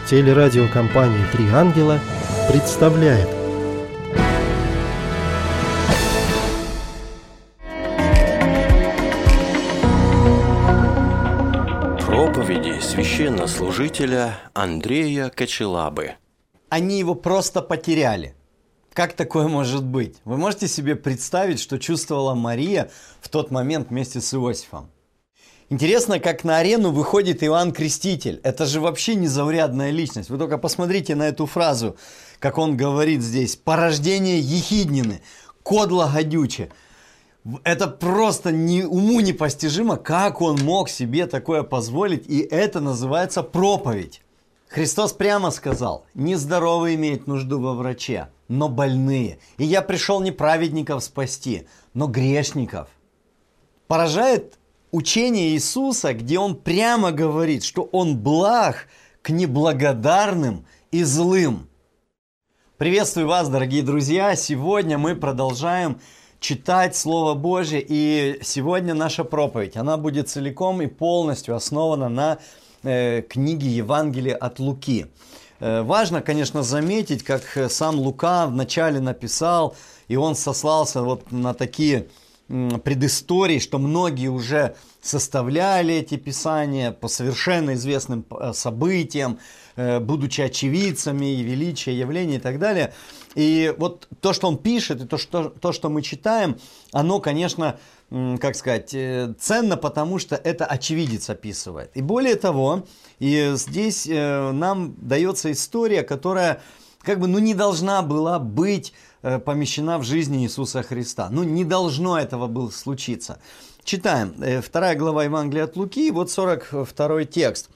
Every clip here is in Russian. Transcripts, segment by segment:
Телерадиокомпания «Три ангела» представляет. Проповеди священнослужителя Андрея Кочелабы. Они его просто потеряли. Как такое может быть? Вы можете себе представить, что чувствовала Мария в тот момент вместе с Иосифом? Интересно, как на арену выходит Иоанн Креститель. Это же вообще незаурядная личность. Вы только посмотрите на эту фразу, как он говорит здесь. «Порождение ехиднины, кодло гадюче». Это просто уму непостижимо, как он мог себе такое позволить. И это называется проповедь. Христос прямо сказал: «Нездоровые имеют нужду во враче, но больные. И я пришел не праведников спасти, но грешников». Поражает учение Иисуса, где Он прямо говорит, что Он благ к неблагодарным и злым. Приветствую вас, дорогие друзья! Сегодня мы продолжаем читать Слово Божье, и сегодня наша проповедь, она будет целиком и полностью основана на книге Евангелия от Луки. Важно, конечно, заметить, как сам Лука вначале написал, и он сослался вот на такие предыстории, что многие уже составляли эти писания по совершенно известным событиям, будучи очевидцами величия явления и так далее. И вот то, что он пишет, и то, что мы читаем, оно, конечно, как сказать, ценно, потому что это очевидец описывает. И более того, и здесь нам дается история, которая не должна была быть помещена в жизни Иисуса Христа. Не должно этого было случиться. Читаем. 2 глава Евангелия от Луки, вот 42 текст.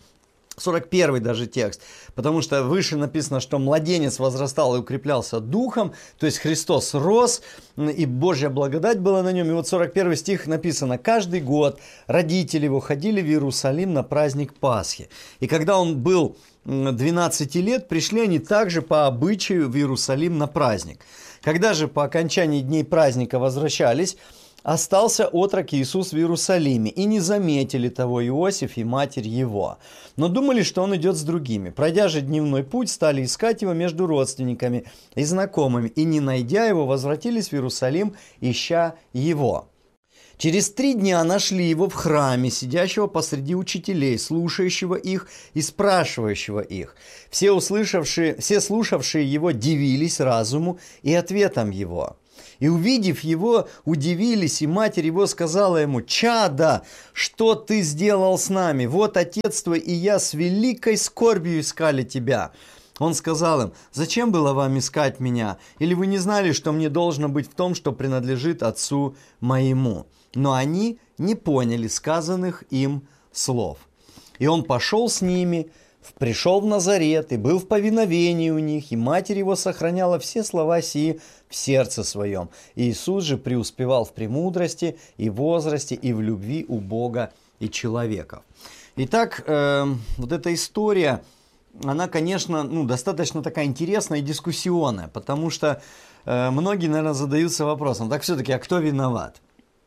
41 даже текст, потому что выше написано, что младенец возрастал и укреплялся духом, то есть Христос рос, и Божья благодать была на нем. И вот 41 стих написано: «Каждый год родители его ходили в Иерусалим на праздник Пасхи. И когда он был 12 лет, пришли они также по обычаю в Иерусалим на праздник. Когда же по окончании дней праздника возвращались, остался отрок Иисус в Иерусалиме, и не заметили того Иосиф и матерь его, но думали, что он идет с другими. Пройдя же дневной путь, стали искать его между родственниками и знакомыми, и, не найдя его, возвратились в Иерусалим, ища его. Через 3 дня нашли его в храме, сидящего посреди учителей, слушающего их и спрашивающего их. Все слушавшие его дивились разуму и ответам его. И, увидев его, удивились, и матерь его сказала ему: «Чадо, что ты сделал с нами? Вот отец твой и я с великой скорбью искали тебя». Он сказал им: «Зачем было вам искать меня? Или вы не знали, что мне должно быть в том, что принадлежит отцу моему?» Но они не поняли сказанных им слов. И он пошел с ними, пришел в Назарет и был в повиновении у них, и матерь его сохраняла все слова сии в сердце своем. И Иисус же преуспевал в премудрости и возрасте и в любви у Бога и человеков. Итак, вот эта история, она, конечно, достаточно такая интересная и дискуссионная, потому что многие, наверное, задаются вопросом: так все-таки, а кто виноват?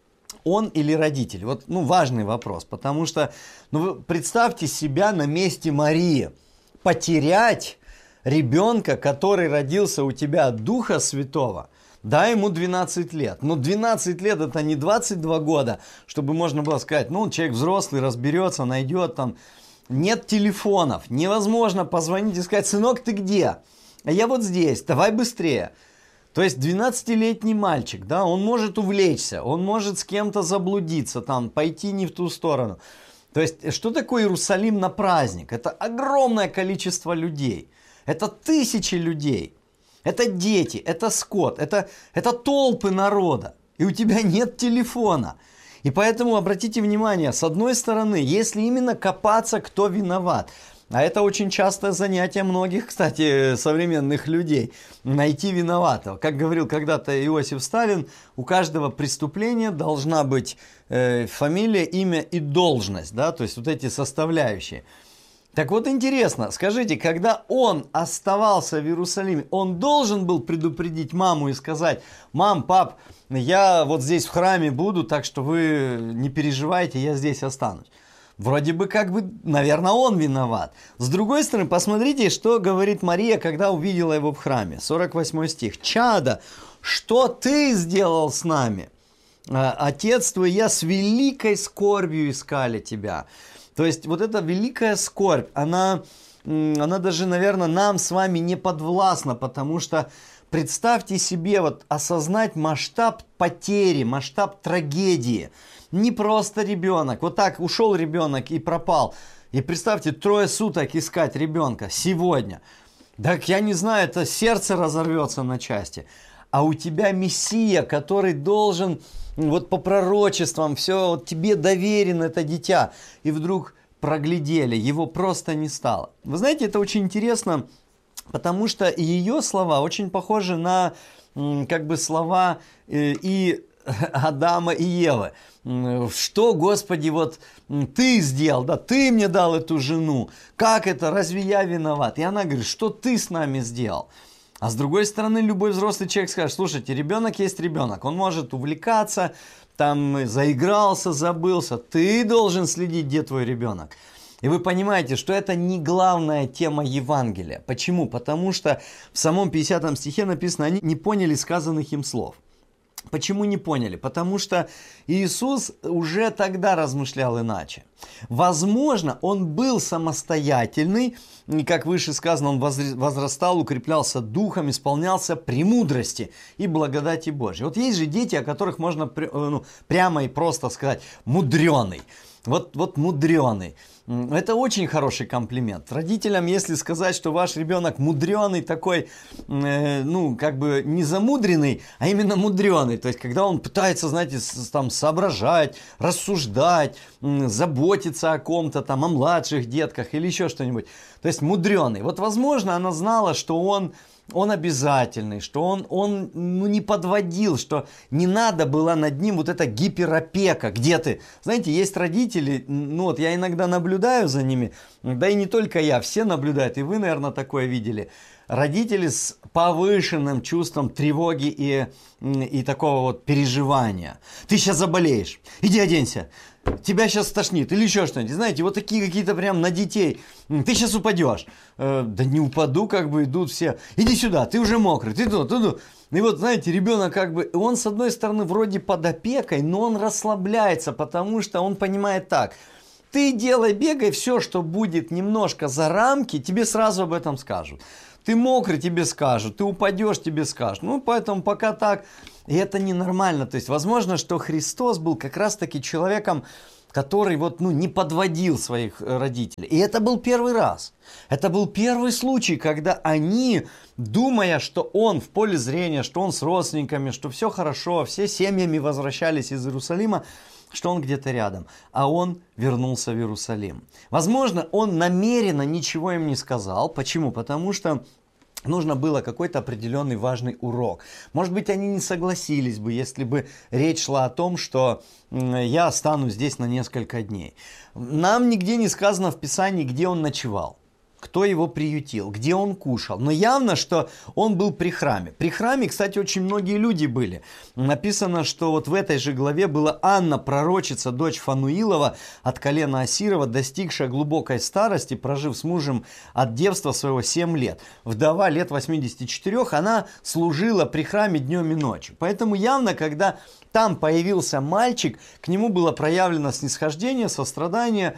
Он или родитель? Вот, важный вопрос, потому что, вы представьте себя на месте Марии. Потерять ребенка, который родился у тебя от Духа Святого, да, ему 12 лет. Но 12 лет это не 22 года, чтобы можно было сказать: человек взрослый, разберется, найдет там. Нет телефонов, невозможно позвонить и сказать: сынок, ты где? А я вот здесь, давай быстрее. То есть 12-летний мальчик, да, он может увлечься, он может с кем-то заблудиться, пойти не в ту сторону. То есть, что такое Иерусалим на праздник? Это огромное количество людей, это тысячи людей, это дети, это скот, это толпы народа, и у тебя нет телефона. И поэтому обратите внимание, с одной стороны, если именно копаться, кто виноват, а это очень частое занятие многих, кстати, современных людей, найти виноватого. Как говорил когда-то Иосиф Сталин, у каждого преступления должна быть фамилия, имя и должность, да, то есть вот эти составляющие. Так вот интересно, скажите, когда он оставался в Иерусалиме, он должен был предупредить маму и сказать: «Мам, пап, я вот здесь в храме буду, так что вы не переживайте, я здесь останусь». Вроде бы как бы, наверное, он виноват. С другой стороны, посмотрите, что говорит Мария, когда увидела его в храме. 48 стих. «Чадо, что ты сделал с нами? Отец твой и я с великой скорбью искали тебя». То есть вот эта великая скорбь, она даже, наверное, нам с вами не подвластна, потому что представьте себе, вот осознать масштаб потери, масштаб трагедии. Не просто ребенок, вот так ушел ребенок и пропал. И представьте, 3 суток искать ребенка сегодня. Так я не знаю, это сердце разорвется на части. А у тебя Мессия, который должен, вот по пророчествам, все, вот тебе доверено это дитя. И вдруг проглядели, его просто не стало. Вы знаете, это очень интересно, потому что ее слова очень похожи на как бы слова и Адама и Евы. Что, Господи, вот ты сделал, да, ты мне дал эту жену, как это, разве я виноват? И она говорит, что ты с нами сделал? А с другой стороны, любой взрослый человек скажет, слушайте, ребенок есть ребенок, он может увлекаться, там заигрался, забылся, ты должен следить, где твой ребенок. И вы понимаете, что это не главная тема Евангелия. Почему? Потому что в самом 50 стихе написано, они не поняли сказанных им слов. Почему не поняли? Потому что Иисус уже тогда размышлял иначе. Возможно, он был самостоятельный, и, как выше сказано, он возрастал, укреплялся духом, исполнялся премудрости и благодати Божьей. Вот есть же дети, о которых можно прямо и просто сказать «мудреный». Вот мудреный. Это очень хороший комплимент. Родителям, если сказать, что ваш ребенок мудреный, такой, как бы не замудренный, а именно мудреный. То есть, когда он пытается, знаете, там соображать, рассуждать, заботиться о ком-то, там, о младших детках или еще что-нибудь. То есть, мудреный. Вот, возможно, она знала, что он обязательный, что он не подводил, что не надо было над ним вот эта гиперопека. Где ты? Знаете, есть родители, вот я иногда наблюдаю за ними, да и не только я, все наблюдают, и вы, наверное, такое видели. Родители с повышенным чувством тревоги и такого вот переживания. Ты сейчас заболеешь, иди оденься. Тебя сейчас стошнит или еще что-нибудь. Знаете, вот такие какие-то прям на детей. Ты сейчас упадешь. Да не упаду, как бы идут все. Иди сюда, ты уже мокрый, ты тут. И вот, знаете, ребенок как бы, он с одной стороны вроде под опекой, но он расслабляется, потому что он понимает так. Ты делай, бегай, все, что будет немножко за рамки, тебе сразу об этом скажут. Ты мокрый, тебе скажут, ты упадешь, тебе скажут. Поэтому пока так. И это ненормально. То есть, возможно, что Христос был как раз-таки человеком, который не подводил своих родителей. И это был первый раз. Это был первый случай, когда они, думая, что он в поле зрения, что он с родственниками, что все хорошо, все семьями возвращались из Иерусалима, что он где-то рядом, а он вернулся в Иерусалим. Возможно, он намеренно ничего им не сказал. Почему? Потому что нужно было какой-то определенный важный урок. Может быть, они не согласились бы, если бы речь шла о том, что я останусь здесь на несколько дней. Нам нигде не сказано в Писании, где он ночевал. Кто его приютил, где он кушал. Но явно, что он был при храме. При храме, кстати, очень многие люди были. Написано, что вот в этой же главе была Анна, пророчица, дочь Фануилова, от колена Асирова, достигшая глубокой старости, прожив с мужем от девства своего 7 лет. Вдова лет 84, она служила при храме днем и ночью. Поэтому явно, когда там появился мальчик, к нему было проявлено снисхождение, сострадание,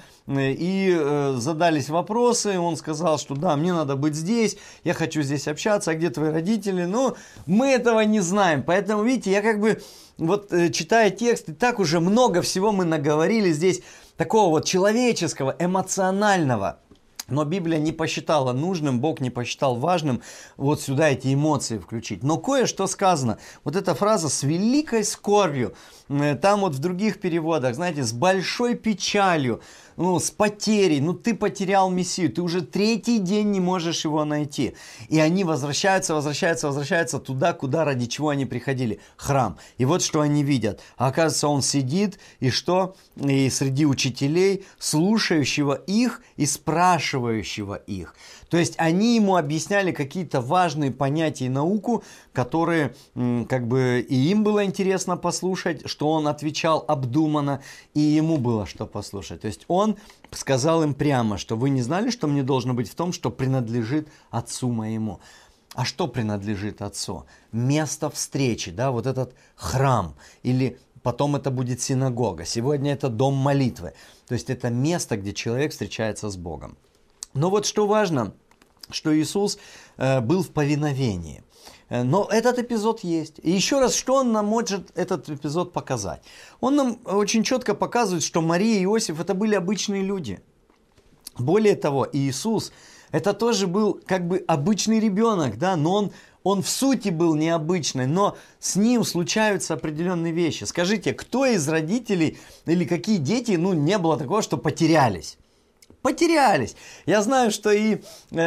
и задались вопросы, он сказал, что да, мне надо быть здесь, я хочу здесь общаться, а где твои родители? Но мы этого не знаем, поэтому, видите, я как бы, читая текст, и так уже много всего мы наговорили здесь, такого человеческого, эмоционального. Но Библия не посчитала нужным, Бог не посчитал важным сюда эти эмоции включить. Но кое-что сказано. Вот эта фраза «с великой скорбью», там в других переводах, знаете, «с большой печалью», с потерей, ты потерял Мессию, ты уже 3-й день не можешь его найти. И они возвращаются туда, куда, ради чего они приходили, храм. И вот что они видят. А оказывается, он сидит, и что? И среди учителей, слушающего их и спрашивающего их. То есть они ему объясняли какие-то важные понятия и науку, которые и им было интересно послушать, что он отвечал обдуманно, и ему было что послушать. То есть он он сказал им прямо, что вы не знали, что мне должно быть в том, что принадлежит Отцу моему. А что принадлежит Отцу? Место встречи, да, вот этот храм, или потом это будет синагога, сегодня это дом молитвы. То есть это место, где человек встречается с Богом. Но вот что важно, что Иисус был в повиновении. Но этот эпизод есть. И еще раз, что он нам может этот эпизод показать? Он нам очень четко показывает, что Мария и Иосиф это были обычные люди. Более того, Иисус это тоже был как бы обычный ребенок, да, но он в сути был необычный, но с ним случаются определенные вещи. Скажите, кто из родителей или какие дети, не было такого, что потерялись? Потерялись. Я знаю, что и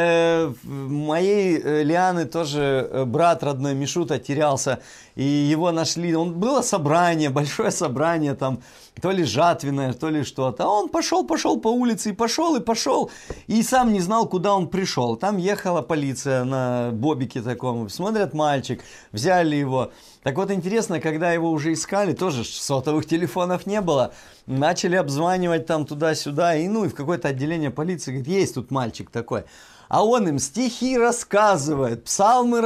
моей Лианы тоже брат родной Мишута терялся, и его нашли. Было собрание, большое собрание, там то ли жатвенное, то ли что-то. А он пошел по улице, и пошел, и сам не знал, куда он пришел. Там ехала полиция на бобике таком, смотрят, мальчик, взяли его. Так вот, интересно, когда его уже искали, тоже сотовых телефонов не было, начали обзванивать там туда-сюда, и в какое-то отделение полиции, говорит, есть тут мальчик такой. А он им стихи рассказывает, псалмы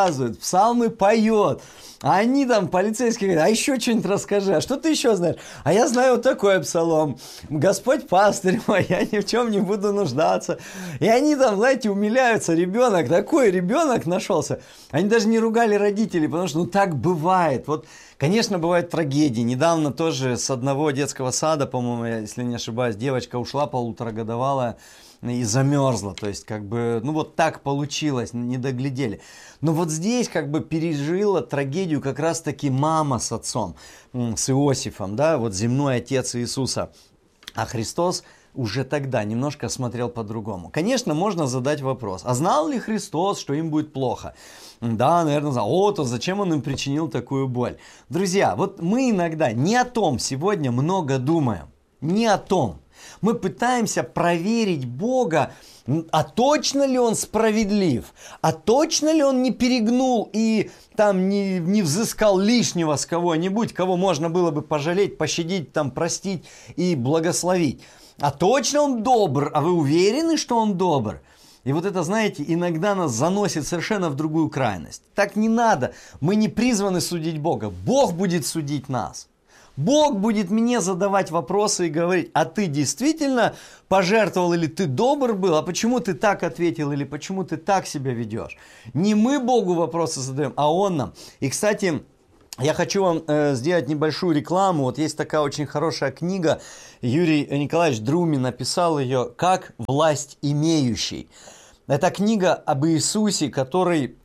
поет. А они там, полицейские, говорят, а еще что-нибудь расскажи, а что ты еще знаешь? А я знаю вот такой псалом. Господь пастырь мой, я ни в чем не буду нуждаться. И они там, знаете, умиляются, ребенок, такой ребенок нашелся. Они даже не ругали родителей, потому что так бывает. Вот, конечно, бывают трагедии. Недавно тоже с одного детского сада, по-моему, если не ошибаюсь, девочка ушла полуторагодовалая, и замерзла, то есть вот так получилось, не доглядели. Но вот здесь пережила трагедию как раз таки мама с отцом, с Иосифом, да, вот земной отец Иисуса. А Христос уже тогда немножко смотрел по-другому. Конечно, можно задать вопрос, а знал ли Христос, что им будет плохо? Да, наверное, знал. То зачем он им причинил такую боль? Друзья, вот мы иногда не о том сегодня много думаем, не о том. Мы пытаемся проверить Бога, а точно ли Он справедлив, а точно ли Он не перегнул и там не взыскал лишнего с кого-нибудь, кого можно было бы пожалеть, пощадить, там, простить и благословить. А точно Он добр, а вы уверены, что Он добр? И вот это, знаете, иногда нас заносит совершенно в другую крайность. Так не надо, мы не призваны судить Бога, Бог будет судить нас. Бог будет мне задавать вопросы и говорить, а ты действительно пожертвовал или ты добр был, а почему ты так ответил или почему ты так себя ведешь? Не мы Богу вопросы задаем, а Он нам. И, кстати, я хочу вам сделать небольшую рекламу. Вот есть такая очень хорошая книга, Юрий Николаевич Друмин написал ее «Как власть имеющий». Это книга об Иисусе, который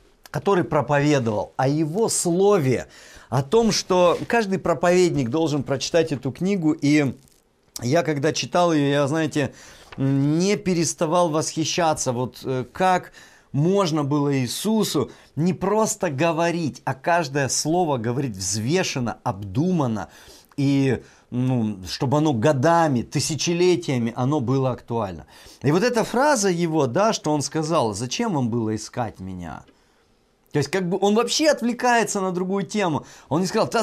проповедовал, о Его слове, о том, что каждый проповедник должен прочитать эту книгу. И я, когда читал ее, я, знаете, не переставал восхищаться, вот как можно было Иисусу не просто говорить, а каждое слово говорить взвешенно, обдуманно, и чтобы оно годами, тысячелетиями оно было актуально. И вот эта фраза его, да, что он сказал, зачем вам было искать меня? То есть, он вообще отвлекается на другую тему. Он не сказал,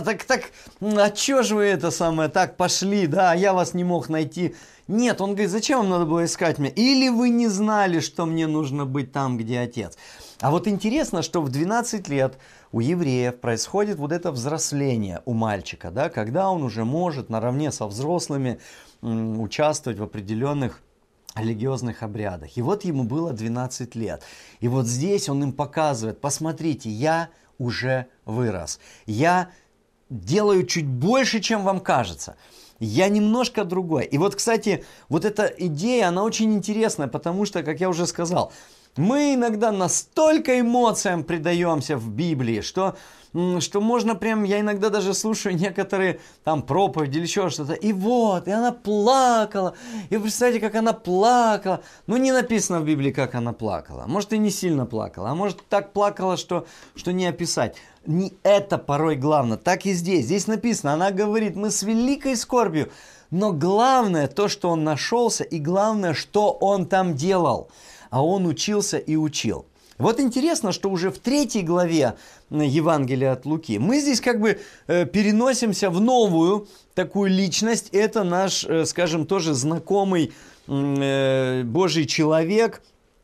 а чё же вы так пошли, да, я вас не мог найти. Нет, он говорит, зачем вам надо было искать меня? Или вы не знали, что мне нужно быть там, где Отец? А вот интересно, что в 12 лет у евреев происходит вот это взросление у мальчика, да, когда он уже может наравне со взрослыми участвовать в определенных религиозных обрядах. И вот ему было 12 лет. И вот здесь он им показывает, посмотрите, я уже вырос. Я делаю чуть больше, чем вам кажется. Я немножко другой. И вот, кстати, вот эта идея, она очень интересная, потому что, как я уже сказал, мы иногда настолько эмоциям предаемся в Библии, что можно прям, я иногда даже слушаю некоторые там проповеди или еще что-то, и она плакала, и вы представляете, как она плакала. Не написано в Библии, как она плакала, может и не сильно плакала, а может так плакала, что не описать. Не это порой главное, так и здесь написано, она говорит, мы с великой скорбью, но главное то, что он нашелся, и главное, что он там делал, а он учился и учил. Вот интересно, что уже в 3 главе Евангелия от Луки мы здесь переносимся в новую такую личность. Это наш, скажем, тоже знакомый Божий человек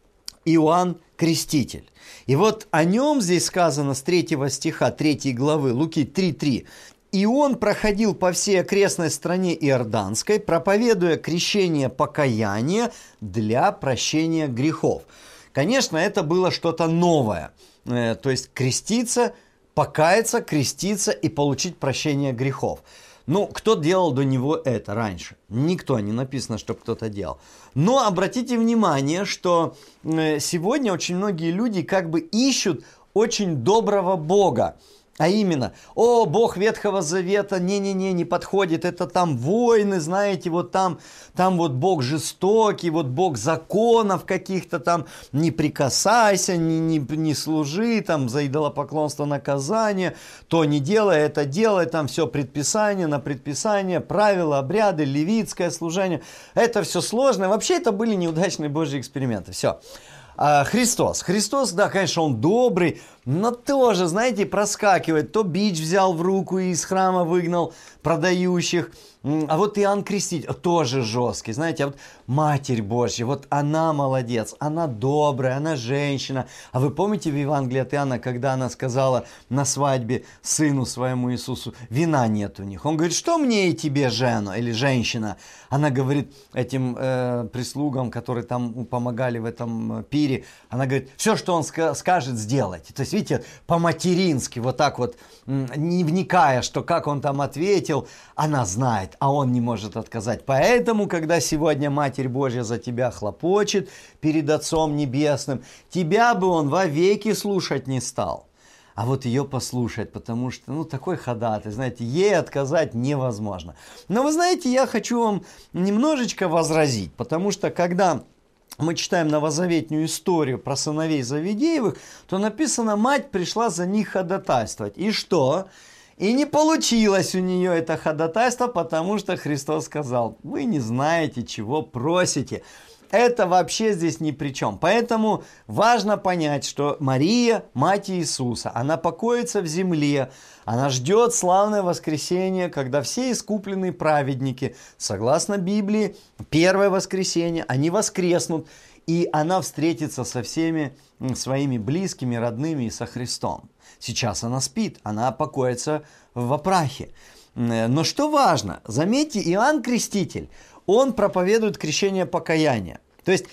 Иоанн Креститель. И вот о нем здесь сказано с 3 стиха 3 главы Луки 3:3. «И он проходил по всей окрестной стране Иорданской, проповедуя крещение покаяния для прощения грехов». Конечно, это было что-то новое. То есть креститься, покаяться, креститься и получить прощение грехов. Ну, кто делал до него это раньше? Никто, не написано, что кто-то делал. Но обратите внимание, что сегодня очень многие люди как бы ищут очень доброго Бога. А именно, Бог Ветхого Завета, не подходит, это там войны, знаете, вот там вот Бог жестокий, вот Бог законов каких-то там, не прикасайся, не служи, там за идолопоклонство наказание, то не делай, это делай, там все предписание на предписание, правила, обряды, левитское служение, это все сложно, вообще это были неудачные Божьи эксперименты, все. Христос, да, конечно, он добрый, но тоже, знаете, проскакивает. То бич взял в руку и из храма выгнал продающих. А вот Иоанн Креститель тоже жесткий. Знаете, а вот Матерь Божья, вот она молодец, она добрая, она женщина. А вы помните в Евангелии от Иоанна, когда она сказала на свадьбе сыну своему Иисусу, вина нет у них. Он говорит, что мне и тебе, жена или женщина? Она говорит этим прислугам, которые там помогали в этом пире, она говорит, все, что он скажет, сделайте. То есть, видите, по-матерински, вот так вот, не вникая, что как он там ответил, она знает, а он не может отказать. Поэтому, когда сегодня Матерь Божья за тебя хлопочет перед Отцом Небесным, тебя бы он вовеки слушать не стал. А вот ее послушать, потому что, такой ходатай, знаете, ей отказать невозможно. Но вы знаете, я хочу вам немножечко возразить, потому что когда мы читаем новозаветную историю про сыновей Завидеевых, то написано, мать пришла за них ходатайствовать. И что? И не получилось у нее это ходатайство, потому что Христос сказал, вы не знаете, чего просите. Это вообще здесь ни при чем. Поэтому важно понять, что Мария, мать Иисуса, она покоится в земле, она ждет славное воскресенье, когда все искупленные праведники, согласно Библии, первое воскресенье, они воскреснут, и она встретится со всеми своими близкими, родными и со Христом. Сейчас она спит, она покоится во прахе. Но что важно, заметьте, Иоанн Креститель, он проповедует крещение покаяния. То есть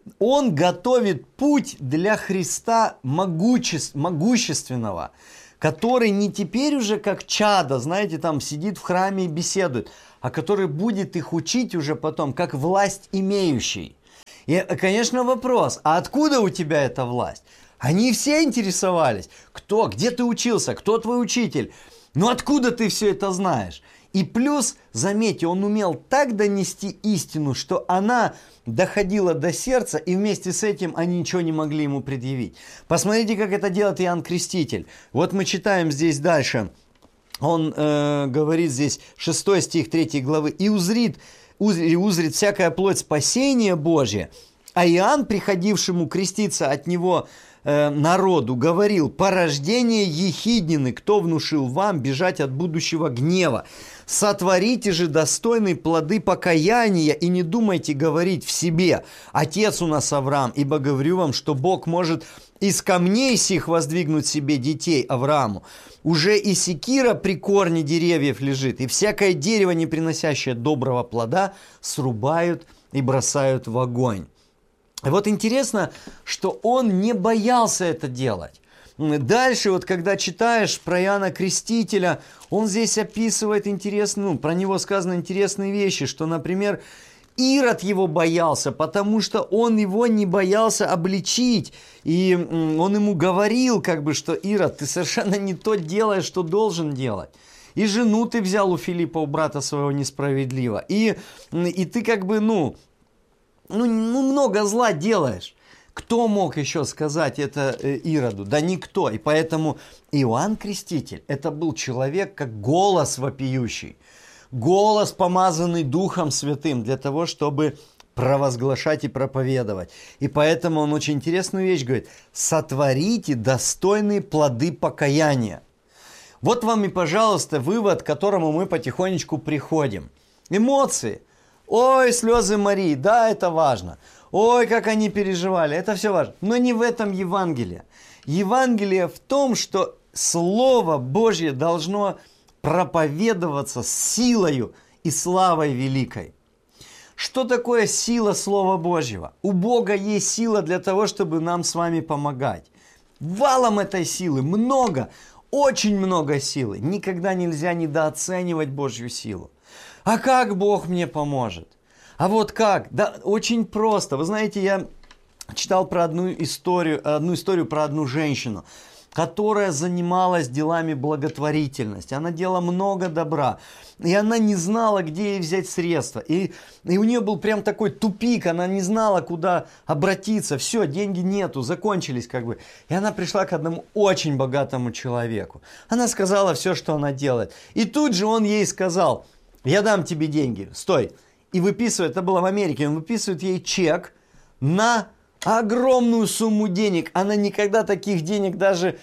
он готовит путь для Христа могущественного, который не теперь уже как чадо, знаете, там сидит в храме и беседует, а который будет их учить уже потом, как власть имеющий. И, конечно, вопрос, а откуда у тебя эта власть? Они все интересовались. Кто? Где ты учился? Кто твой учитель? Откуда ты все это знаешь? И плюс, заметьте, он умел так донести истину, что она доходила до сердца, и вместе с этим они ничего не могли ему предъявить. Посмотрите, как это делает Иоанн Креститель. Вот мы читаем здесь дальше. Он говорит здесь, 6 стих 3 главы. «И узрит всякая плоть спасение Божие». А Иоанн, приходившему креститься от него народу, говорил, порождение ехиднины, кто внушил вам бежать от будущего гнева? Сотворите же достойные плоды покаяния и не думайте говорить в себе, отец у нас Авраам, ибо говорю вам, что Бог может из камней сих воздвигнуть себе детей Аврааму. Уже и секира при корне деревьев лежит, и всякое дерево, не приносящее доброго плода, срубают и бросают в огонь. И вот интересно, что он не боялся это делать. Дальше, вот когда читаешь про Иоанна Крестителя, он здесь описывает интересные, про него сказаны интересные вещи, что, например, Ирод его боялся, потому что он его не боялся обличить. И он ему говорил, что Ирод, ты совершенно не то делаешь, что должен делать. И жену ты взял у Филиппа, у брата своего, несправедливо. И ты много зла делаешь. Кто мог еще сказать это Ироду? Да никто. И поэтому Иоанн Креститель, это был человек, как голос вопиющий. Голос, помазанный Духом Святым, для того, чтобы провозглашать и проповедовать. И поэтому он очень интересную вещь говорит. Сотворите достойные плоды покаяния. Вот вам и, пожалуйста, вывод, к которому мы потихонечку приходим. Эмоции. Ой, слезы Марии, да, это важно. Ой, как они переживали, это все важно. Но не в этом Евангелие. Евангелие в том, что Слово Божье должно проповедоваться с силою и славой великой. Что такое сила Слова Божьего? У Бога есть сила для того, чтобы нам с вами помогать. Валом этой силы много, очень много силы. Никогда нельзя недооценивать Божью силу. А как Бог мне поможет? А вот как? Да, очень просто. Вы знаете, я читал про одну историю про одну женщину, которая занималась делами благотворительности. Она делала много добра. И она не знала, где ей взять средства. И у нее был прям такой тупик. Она не знала, куда обратиться. Все, деньги нету, закончились как бы. И она пришла к одному очень богатому человеку. Она сказала все, что она делает. И тут же он ей сказал: я дам тебе деньги, стой. И выписывает, это было в Америке, он выписывает ей чек на огромную сумму денег. Она никогда таких денег даже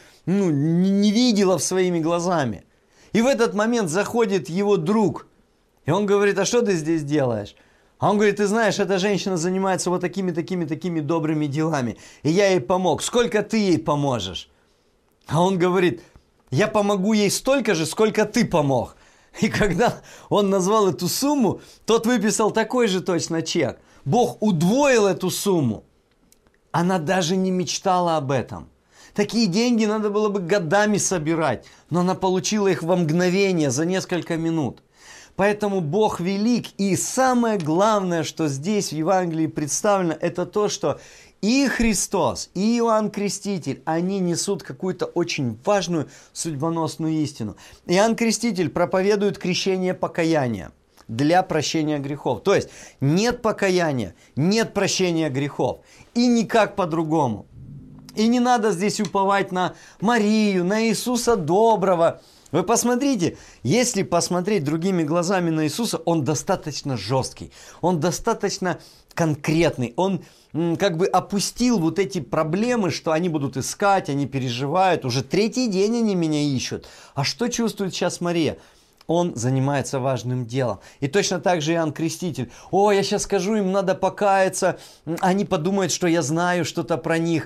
не видела своими глазами. И в этот момент заходит его друг. И он говорит: а что ты здесь делаешь? А он говорит: ты знаешь, эта женщина занимается вот такими добрыми делами. И я ей помог. Сколько ты ей поможешь? А он говорит: я помогу ей столько же, сколько ты помог. И когда он назвал эту сумму, тот выписал такой же точно чек. Бог удвоил эту сумму. Она даже не мечтала об этом. Такие деньги надо было бы годами собирать, но она получила их во мгновение, за несколько минут. Поэтому Бог велик, и самое главное, что здесь в Евангелии представлено, это то, что и Христос, и Иоанн Креститель, они несут какую-то очень важную судьбоносную истину. Иоанн Креститель проповедует крещение покаяния для прощения грехов. То есть нет покаяния, нет прощения грехов. И никак по-другому. И не надо здесь уповать на Марию, на Иисуса Доброго. Вы посмотрите, если посмотреть другими глазами на Иисуса, Он достаточно жесткий, Он достаточно конкретный, Он как бы опустил вот эти проблемы, что они будут искать, они переживают, уже третий день они меня ищут. А что чувствует сейчас Мария? Он занимается важным делом. И точно так же Иоанн Креститель. О, я сейчас скажу, им надо покаяться. Они подумают, что я знаю что-то про них,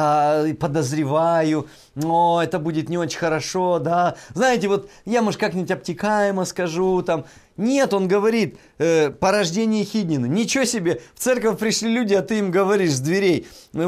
подозреваю. О, это будет не очень хорошо, да. Знаете, вот я, может, как-нибудь обтекаемо скажу там. Нет, он говорит, порождение Хиднина. Ничего себе, в церковь пришли люди, а ты им говоришь с дверей.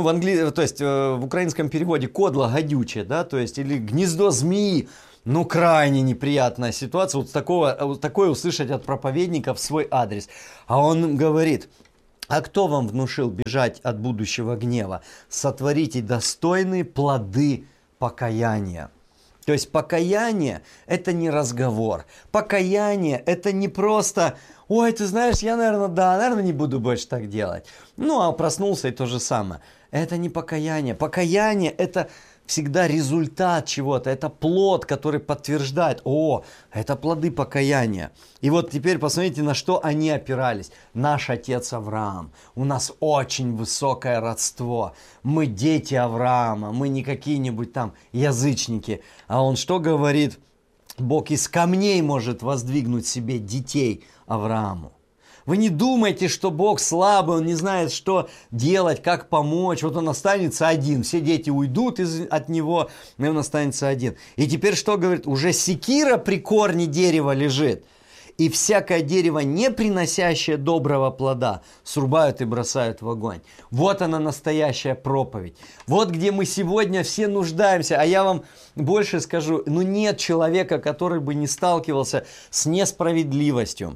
То есть в украинском переводе кодла гадючая, да, то есть или гнездо змеи. Крайне неприятная ситуация, вот такое услышать от проповедника в свой адрес. А он говорит: а кто вам внушил бежать от будущего гнева? Сотворите достойные плоды покаяния. То есть покаяние – это не разговор. Покаяние – это не просто: ой, ты знаешь, я, наверное, не буду больше так делать. А проснулся и то же самое. Это не покаяние. Покаяние – это всегда результат чего-то, это плод, который подтверждает: о, это плоды покаяния. И вот теперь посмотрите, на что они опирались. Наш отец Авраам, у нас очень высокое родство, мы дети Авраама, мы не какие-нибудь там язычники. А он что говорит? Бог из камней может воздвигнуть себе детей Аврааму. Вы не думайте, что Бог слабый, Он не знает, что делать, как помочь. Вот Он останется один, все дети уйдут от Него, и Он останется один. И теперь что говорит? Уже секира при корне дерева лежит. И всякое дерево, не приносящее доброго плода, срубают и бросают в огонь. Вот она, настоящая проповедь. Вот где мы сегодня все нуждаемся. А я вам больше скажу, нет человека, который бы не сталкивался с несправедливостью,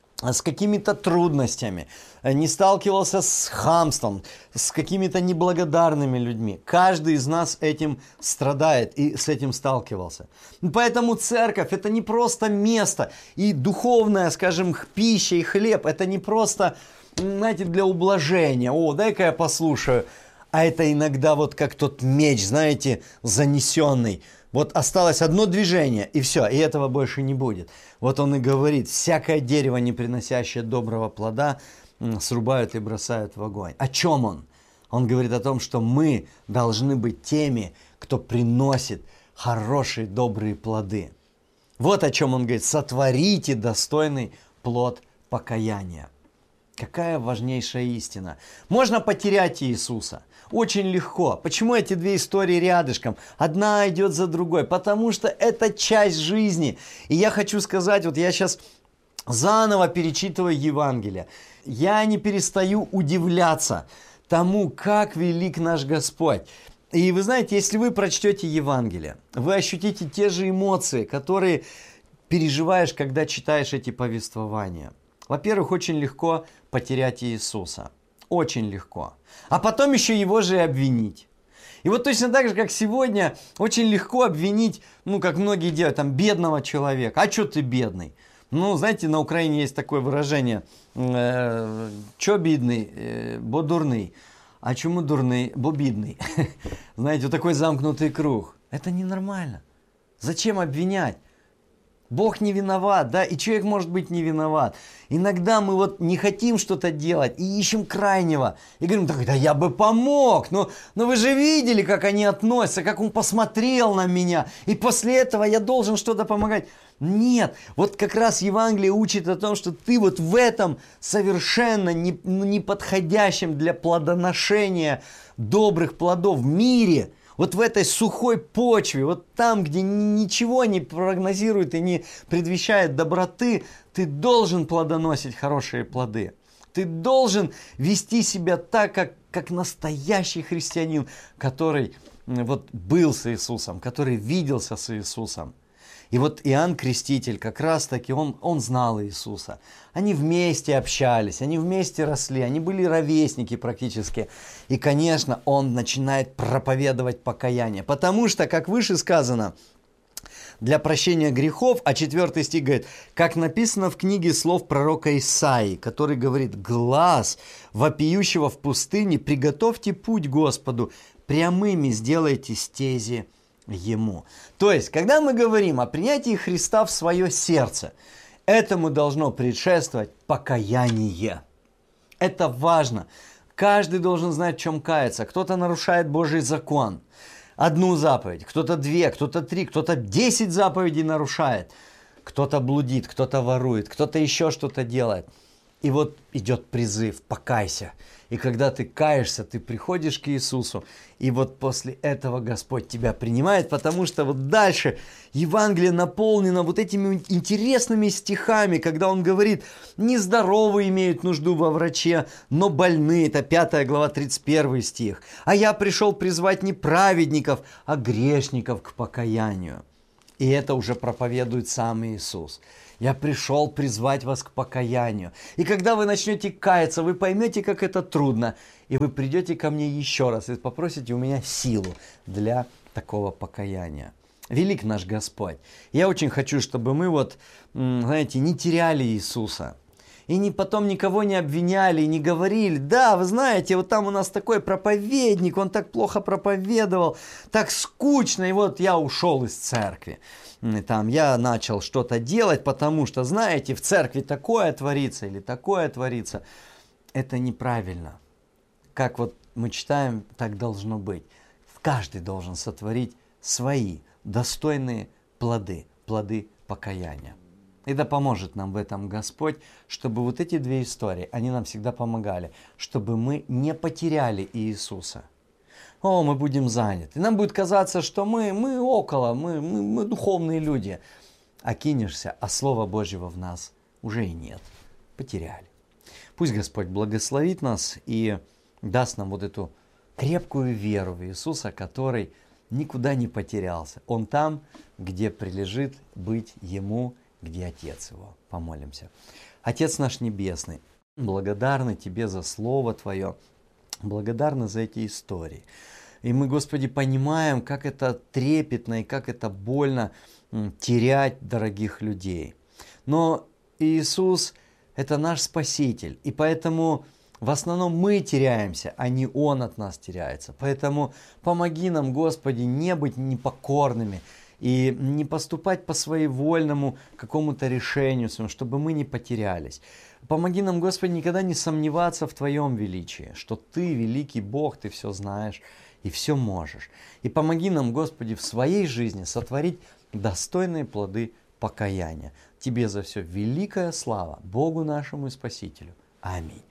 с какими-то трудностями, не сталкивался с хамством, с какими-то неблагодарными людьми. Каждый из нас этим страдает и с этим сталкивался. Поэтому церковь – это не просто место, и духовная, скажем, пища и хлеб – это не просто, знаете, для ублажения. О, дай-ка я послушаю. А это иногда вот как тот меч, знаете, занесенный. Вот осталось одно движение, и все, и этого больше не будет. Вот он и говорит: всякое дерево, не приносящее доброго плода, срубают и бросают в огонь. О чем он? Он говорит о том, что мы должны быть теми, кто приносит хорошие, добрые плоды. Вот о чем он говорит. Сотворите достойный плод покаяния. Какая важнейшая истина. Можно потерять Иисуса. Очень легко. Почему эти две истории рядышком? Одна идет за другой. Потому что это часть жизни. И я хочу сказать, вот я сейчас заново перечитываю Евангелие. Я не перестаю удивляться тому, как велик наш Господь. И вы знаете, если вы прочтете Евангелие, вы ощутите те же эмоции, которые переживаешь, когда читаешь эти повествования. Во-первых, очень легко потерять Иисуса. Очень легко. А потом еще его же и обвинить. И вот точно так же, как сегодня, очень легко обвинить, как многие делают, бедного человека. А что ты бедный? Знаете, на Украине есть такое выражение, чо бедный, бо дурный. А чему дурный, бо бедный? Знаете, вот такой замкнутый круг. Это ненормально. Зачем обвинять? Бог не виноват, да, и человек может быть не виноват. Иногда мы не хотим что-то делать и ищем крайнего. И говорим, да я бы помог, но вы же видели, как они относятся, как он посмотрел на меня, и после этого я должен что-то помогать. Нет, вот как раз Евангелие учит о том, что ты вот в этом совершенно неподходящем для плодоношения добрых плодов в мире, вот в этой сухой почве, вот там, где ничего не прогнозирует и не предвещает доброты, ты должен плодоносить хорошие плоды. Ты должен вести себя так, как настоящий христианин, который был с Иисусом, который виделся с Иисусом. И вот Иоанн Креститель, как раз таки, он знал Иисуса. Они вместе общались, они вместе росли, они были ровесники практически. И, конечно, он начинает проповедовать покаяние. Потому что, как выше сказано, для прощения грехов, а 4 стих говорит, как написано в книге слов пророка Исаии, который говорит, глас вопиющего в пустыне, приготовьте путь Господу, прямыми сделайте стези Ему. То есть, когда мы говорим о принятии Христа в свое сердце, этому должно предшествовать покаяние. Это важно. Каждый должен знать, в чем каяться. Кто-то нарушает Божий закон. Одну заповедь, кто-то 2, кто-то 3, кто-то 10 заповедей нарушает. Кто-то блудит, кто-то ворует, кто-то еще что-то делает. И вот идет призыв, покайся. И когда ты каешься, ты приходишь к Иисусу, и вот после этого Господь тебя принимает, потому что вот дальше Евангелие наполнено вот этими интересными стихами, когда он говорит, нездоровые имеют нужду во враче, но больные, это 5 глава, 31 стих. А я пришел призвать не праведников, а грешников к покаянию. И это уже проповедует сам Иисус. Я пришел призвать вас к покаянию. И когда вы начнете каяться, вы поймете, как это трудно. И вы придете ко мне еще раз и попросите у меня силу для такого покаяния. Велик наш Господь. Я очень хочу, чтобы мы не теряли Иисуса. И потом никого не обвиняли, и не говорили, да, вы знаете, вот там у нас такой проповедник, он так плохо проповедовал, так скучно, и вот я ушел из церкви. Там я начал что-то делать, потому что, знаете, в церкви такое творится или такое творится. Это неправильно. Как мы читаем, так должно быть. Каждый должен сотворить свои достойные плоды, плоды покаяния. И да поможет нам в этом Господь, чтобы вот эти две истории, они нам всегда помогали, чтобы мы не потеряли Иисуса. Мы будем заняты. Нам будет казаться, что мы около, мы духовные люди. А кинешься, а Слова Божьего в нас уже и нет. Потеряли. Пусть Господь благословит нас и даст нам вот эту крепкую веру в Иисуса, который никуда не потерялся. Он там, где прилежит быть Ему, где Отец Его. Помолимся. Отец наш Небесный, благодарны Тебе за Слово Твое, благодарны за эти истории. И мы, Господи, понимаем, как это трепетно и как это больно терять дорогих людей. Но Иисус – это наш Спаситель, и поэтому в основном мы теряемся, а не Он от нас теряется. Поэтому помоги нам, Господи, не быть непокорными и не поступать по своевольному какому-то решению, чтобы мы не потерялись. помоги нам, Господи, никогда не сомневаться в Твоем величии, что Ты великий Бог, Ты все знаешь и все можешь. И помоги нам, Господи, в своей жизни сотворить достойные плоды покаяния. Тебе за все великая слава, Богу нашему и Спасителю. Аминь.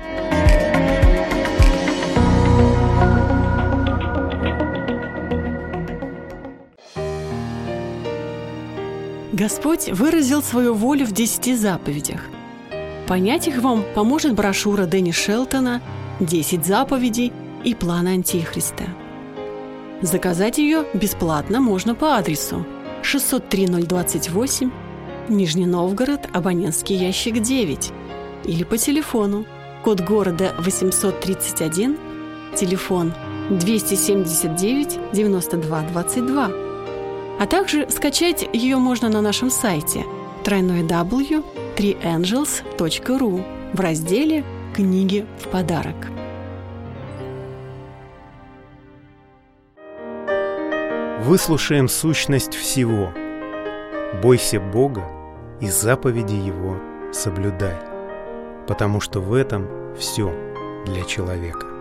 Господь выразил свою волю в 10 заповедях. Понять их вам поможет брошюра Дэнни Шелтона «10 заповедей и план Антихриста». Заказать ее бесплатно можно по адресу 603-028, Нижний Новгород, абонентский ящик 9, или по телефону, код города 831, телефон 279-92-22. А также скачать ее можно на нашем сайте www.3angels.ru в разделе «Книги в подарок». Выслушаем сущность всего. Бойся Бога и заповеди Его соблюдай, потому что в этом все для человека.